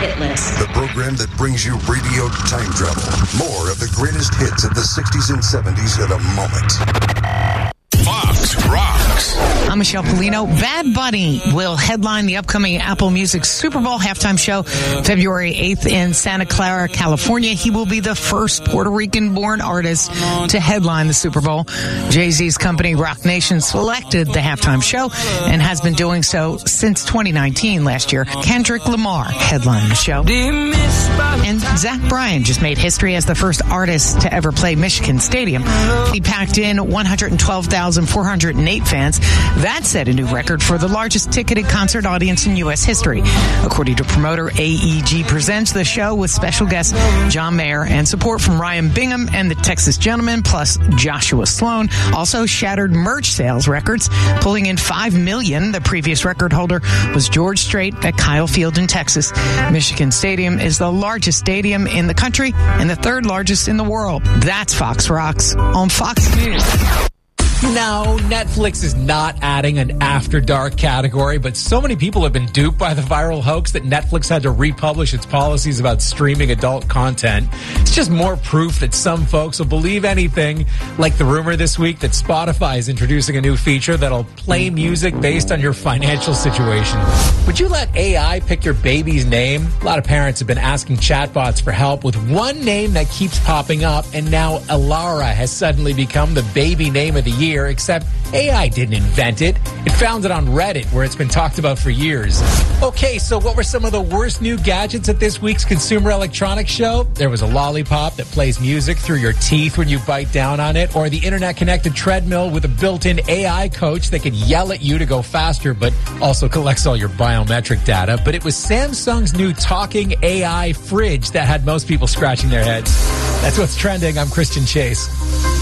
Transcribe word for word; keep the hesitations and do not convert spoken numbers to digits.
Hit List. The program that brings you radio time travel. More of the greatest hits of the sixties and seventies in a moment. Fox Rocks. I'm Michelle Polino. Bad Bunny will headline the upcoming Apple Music Super Bowl halftime show February eighth in Santa Clara, California. He will be the first Puerto Rican-born artist to headline the Super Bowl. Jay-Z's company, Roc Nation, selected the halftime show and has been doing so since twenty nineteen. Last year, Kendrick Lamar headlined the show. And Zach Bryan just made history as the first artist to ever play Michigan Stadium. He packed in one hundred twelve thousand four hundred eight fans. That set a new record for the largest ticketed concert audience in U S history. According to promoter A E G Presents, the show with special guest John Mayer and support from Ryan Bingham and the Texas Gentlemen, plus Joshua Sloan, also shattered merch sales records, pulling in five million dollars. The previous record holder was George Strait at Kyle Field in Texas. Michigan Stadium is the largest stadium in the country and the third largest in the world. That's Fox Rocks on Fox News. No, Netflix is not adding an After Dark category, but so many people have been duped by the viral hoax that Netflix had to republish its policies about streaming adult content. It's just more proof that some folks will believe anything, like the rumor this week that Spotify is introducing a new feature that'll play music based on your financial situation. Would you let A I pick your baby's name? A lot of parents have been asking chatbots for help with one name that keeps popping up, and now Alara has suddenly become the baby name of the year. Except A I didn't invent it. It found it on Reddit, where it's been talked about for years. Okay, so what were some of the worst new gadgets at this week's Consumer Electronics Show? There was a lollipop that plays music through your teeth when you bite down on it, or the internet-connected treadmill with a built-in A I coach that could yell at you to go faster, but also collects all your biometric data. But it was Samsung's new talking A I fridge that had most people scratching their heads. That's what's trending. I'm Christian Chase.